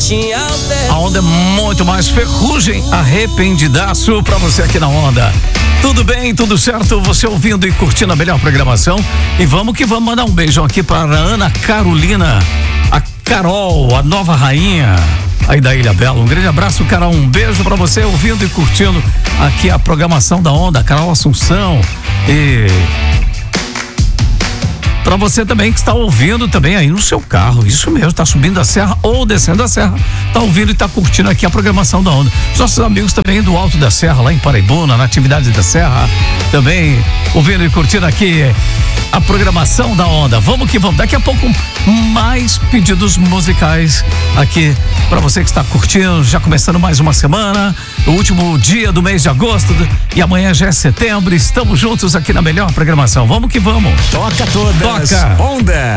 A onda é muito mais ferrugem, arrependidaço pra você aqui na onda. Tudo bem, tudo certo? Você ouvindo e curtindo a melhor programação. E vamos que vamos mandar um beijão aqui para a Ana Carolina, a Carol, a nova rainha aí da Ilha Bela. Um grande abraço, Carol. Um beijo pra você ouvindo e curtindo aqui a programação da onda. Carol Assunção. E para você também que está ouvindo também aí no seu carro, isso mesmo, está subindo a serra ou descendo a serra, está ouvindo e está curtindo aqui a programação da onda. Os nossos amigos também do Alto da Serra, lá em Paraibuna, na atividade da serra, também ouvindo e curtindo aqui a programação da onda. Vamos que vamos, daqui a pouco mais pedidos musicais aqui para você que está curtindo, já começando mais uma semana, o último dia do mês de agosto e amanhã já é setembro, estamos juntos aqui na melhor programação. Vamos que vamos. Toca todas. Toca. Onda.